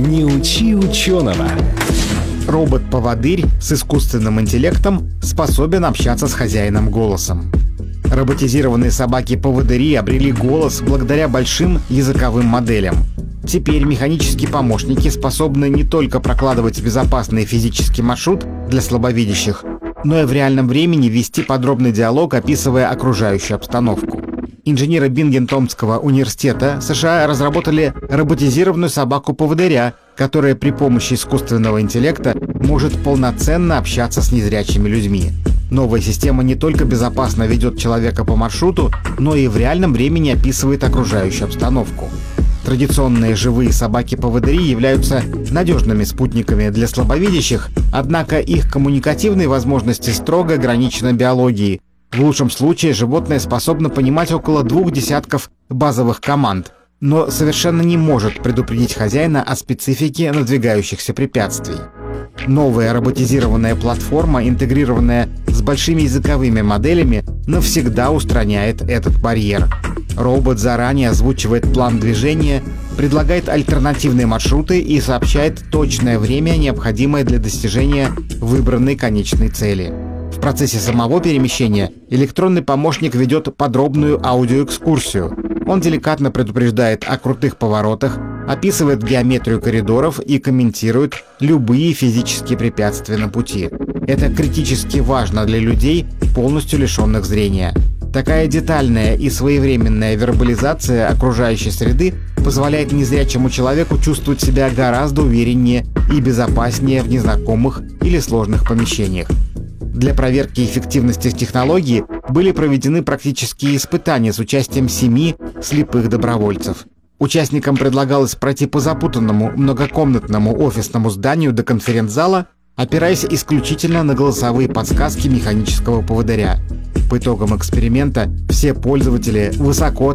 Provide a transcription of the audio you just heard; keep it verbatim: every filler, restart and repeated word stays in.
Не учи ученого. Робот-поводырь с искусственным интеллектом способен общаться с хозяином голосом. Роботизированные собаки-поводыри обрели голос благодаря большим языковым моделям. Теперь механические помощники способны не только прокладывать безопасный физический маршрут для слабовидящих, но и в реальном времени вести подробный диалог, описывая окружающую обстановку. Инженеры Бингентонского университета США разработали роботизированную собаку-поводыря, которая при помощи искусственного интеллекта может полноценно общаться с незрячими людьми. Новая система не только безопасно ведет человека по маршруту, но и в реальном времени описывает окружающую обстановку. Традиционные живые собаки-поводыри являются надежными спутниками для слабовидящих, однако их коммуникативные возможности строго ограничены биологией. В лучшем случае животное способно понимать около двух десятков базовых команд, но совершенно не может предупредить хозяина о специфике надвигающихся препятствий. Новая роботизированная платформа, интегрированная с большими языковыми моделями, навсегда устраняет этот барьер. Робот заранее озвучивает план движения, предлагает альтернативные маршруты и сообщает точное время, необходимое для достижения выбранной конечной цели. В процессе самого перемещения электронный помощник ведет подробную аудиоэкскурсию. Он деликатно предупреждает о крутых поворотах, описывает геометрию коридоров и комментирует любые физические препятствия на пути. Это критически важно для людей, полностью лишенных зрения. Такая детальная и своевременная вербализация окружающей среды позволяет незрячему человеку чувствовать себя гораздо увереннее и безопаснее в незнакомых или сложных помещениях. Для проверки эффективности технологии были проведены практические испытания с участием семи слепых добровольцев. Участникам предлагалось пройти по запутанному многокомнатному офисному зданию до конференц-зала, опираясь исключительно на голосовые подсказки механического поводыря. По итогам эксперимента все пользователи высоко